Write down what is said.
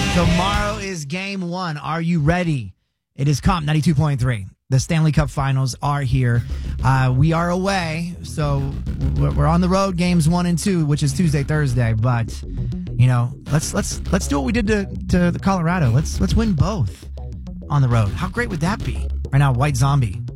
Tomorrow is game one. Are you ready? It is Comp 92.3. The Stanley Cup Finals are here. We are away, so we're on the road. Games 1 and 2, which is Tuesday, Thursday. But you know, let's do what we did to the Colorado. Let's win both on the road. How great would that be? Right now, White Zombie